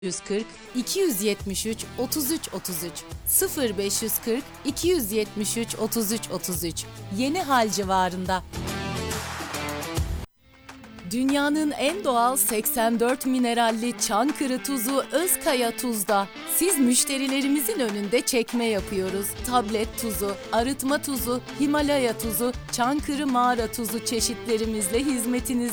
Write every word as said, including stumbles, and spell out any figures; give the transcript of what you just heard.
yüz kırk iki yüz yetmiş üç otuz üç otuz üç sıfır beş yüz kırk iki yüz yetmiş üç otuz üç otuz üç Yeni Hal civarında. Dünyanın en doğal seksen dört mineralli Çankırı tuzu Özkaya Tuz'da. Siz müşterilerimizin önünde çekme yapıyoruz. Tablet tuzu, arıtma tuzu, Himalaya tuzu, Çankırı mağara tuzu çeşitlerimizle hizmetinizde.